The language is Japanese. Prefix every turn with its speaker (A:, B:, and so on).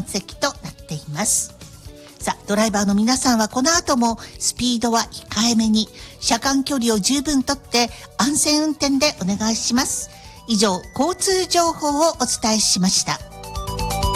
A: 満席となっています。さあ、ドライバーの皆さんはこの後もスピードは控えめに、車間距離を十分とって安全運転でお願いします。以上、交通情報をお伝えしました。